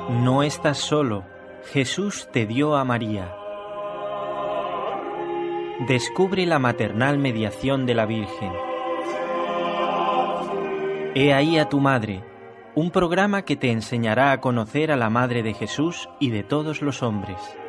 No estás solo, Jesús te dio a María. Descubre la maternal mediación de la Virgen. He ahí a tu madre, un programa que te enseñará a conocer a la Madre de Jesús y de todos los hombres.